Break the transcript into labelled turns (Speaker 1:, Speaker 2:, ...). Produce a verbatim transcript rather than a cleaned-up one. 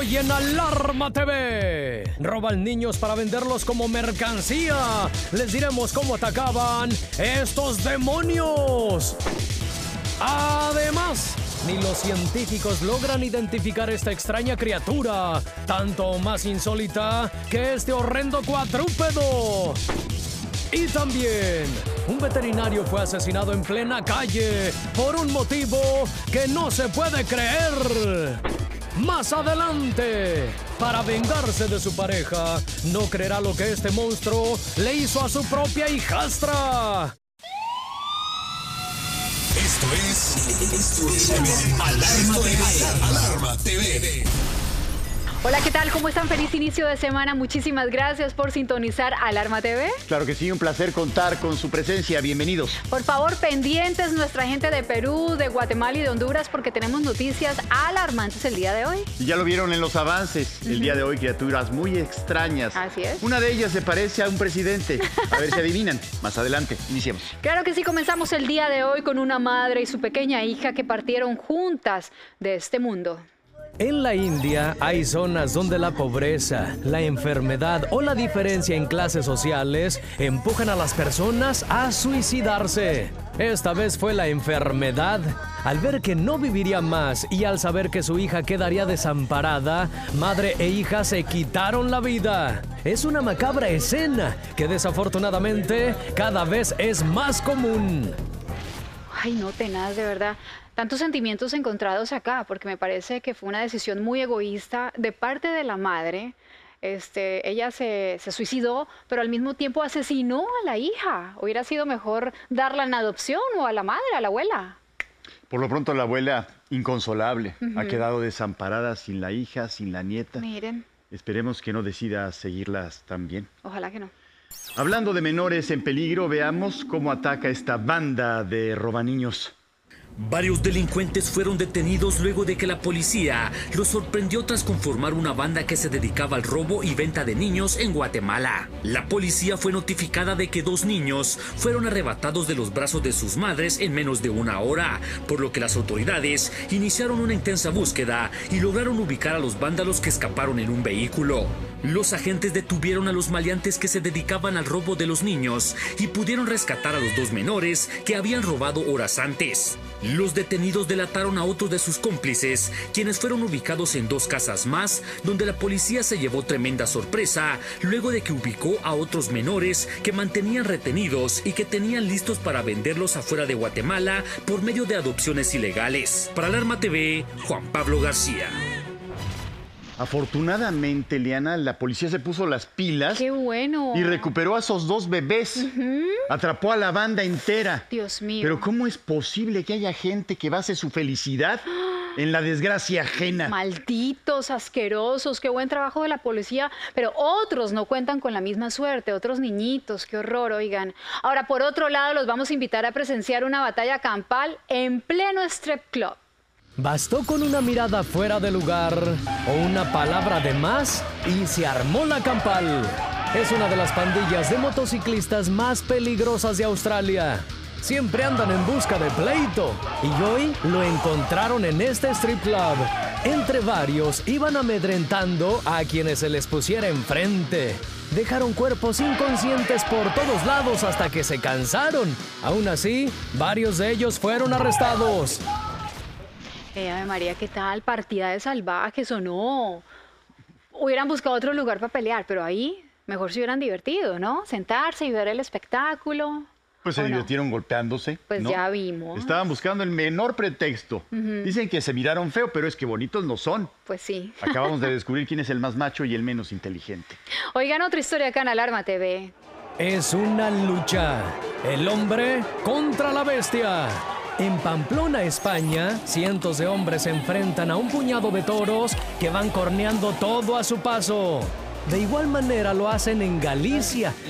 Speaker 1: hoy en Alarma T V. Roban niños para venderlos como mercancía. Les diremos cómo atacaban estos demonios. Además, ni los científicos logran identificar esta extraña criatura, tanto más insólita que este horrendo cuadrúpedo. Y también, un veterinario fue asesinado en plena calle por un motivo que no se puede creer. Más adelante, para vengarse de su pareja, no creerá lo que este monstruo le hizo a su propia hijastra.
Speaker 2: Esto es, esto es Alarma T V. Alarma T V.
Speaker 3: Hola, ¿qué tal? ¿Cómo están? Feliz inicio de semana. Muchísimas gracias por sintonizar Alarma T V.
Speaker 4: Claro que sí, un placer contar con su presencia. Bienvenidos.
Speaker 3: Por favor, pendientes nuestra gente de Perú, de Guatemala y de Honduras, porque tenemos noticias alarmantes el día de hoy.
Speaker 4: Y ya lo vieron en los avances.
Speaker 3: Uh-huh.
Speaker 4: El día de hoy, criaturas muy extrañas.
Speaker 3: Así es.
Speaker 4: Una de ellas se parece a un presidente. A ver si adivinan. Más adelante, iniciemos.
Speaker 3: Claro que sí, comenzamos el día de hoy con una madre y su pequeña hija que partieron juntas de este mundo.
Speaker 1: En la India hay zonas donde la pobreza, la enfermedad o la diferencia en clases sociales empujan a las personas a suicidarse. Esta vez fue la enfermedad. Al ver que no viviría más y al saber que su hija quedaría desamparada, madre e hija se quitaron la vida. Es una macabra escena que desafortunadamente cada vez es más común.
Speaker 3: Ay, no, tenaz, de verdad. Tantos sentimientos encontrados acá, porque me parece que fue una decisión muy egoísta de parte de la madre. Este, ella se, se suicidó, pero al mismo tiempo asesinó a la hija. Hubiera sido mejor darla en adopción o a la madre, a la abuela.
Speaker 4: Por lo pronto la abuela, inconsolable,
Speaker 3: Uh-huh.
Speaker 4: ha quedado desamparada sin la hija, sin la nieta.
Speaker 3: Miren.
Speaker 4: Esperemos que no decida seguirlas también.
Speaker 3: Ojalá que no.
Speaker 4: Hablando de menores en peligro, veamos cómo ataca esta banda de robaniños.
Speaker 5: Varios delincuentes fueron detenidos luego de que la policía los sorprendió tras conformar una banda que se dedicaba al robo y venta de niños en Guatemala. La policía fue notificada de que dos niños fueron arrebatados de los brazos de sus madres en menos de una hora, por lo que las autoridades iniciaron una intensa búsqueda y lograron ubicar a los vándalos que escaparon en un vehículo. Los agentes detuvieron a los maleantes que se dedicaban al robo de los niños y pudieron rescatar a los dos menores que habían robado horas antes. Los detenidos delataron a otros de sus cómplices, quienes fueron ubicados en dos casas más, donde la policía se llevó tremenda sorpresa luego de que ubicó a otros menores que mantenían retenidos y que tenían listos para venderlos afuera de Guatemala por medio de adopciones ilegales. Para Alarma T V, Juan Pablo García.
Speaker 4: Afortunadamente, Liana, la policía se puso las pilas.
Speaker 3: ¡Qué bueno!
Speaker 4: Y recuperó a esos dos bebés.
Speaker 3: Uh-huh.
Speaker 4: Atrapó a la banda entera.
Speaker 3: Dios mío.
Speaker 4: Pero ¿cómo es posible que haya gente que base su felicidad en la desgracia ajena?
Speaker 3: Malditos, asquerosos, qué buen trabajo de la policía, pero otros no cuentan con la misma suerte, otros niñitos, qué horror, oigan. Ahora, por otro lado, los vamos a invitar a presenciar una batalla campal en pleno strip club.
Speaker 1: Bastó con una mirada fuera de lugar o una palabra de más y se armó la campal. Es una de las pandillas de motociclistas más peligrosas de Australia. Siempre andan en busca de pleito y hoy lo encontraron en este strip club. Entre varios iban amedrentando a quienes se les pusiera enfrente. Dejaron cuerpos inconscientes por todos lados hasta que se cansaron. Aún así, varios de ellos fueron arrestados.
Speaker 3: Eh, Ave María, ¿qué tal? Partida de salvajes o no. Hubieran buscado otro lugar para pelear, pero ahí mejor se hubieran divertido, ¿no? Sentarse y ver el espectáculo.
Speaker 4: Pues se
Speaker 3: ¿o no?
Speaker 4: divirtieron golpeándose.
Speaker 3: Pues
Speaker 4: ¿no?
Speaker 3: ya vimos.
Speaker 4: Estaban buscando el menor pretexto.
Speaker 3: Uh-huh.
Speaker 4: Dicen que se miraron feo, pero es que bonitos no son.
Speaker 3: Pues sí.
Speaker 4: Acabamos de descubrir quién es el más macho y el menos inteligente.
Speaker 3: Oigan, otra historia acá en Alarma T V.
Speaker 1: Es una lucha. El hombre contra la bestia. En Pamplona, España, cientos de hombres se enfrentan a un puñado de toros que van corneando todo a su paso. De igual manera lo hacen en Galicia,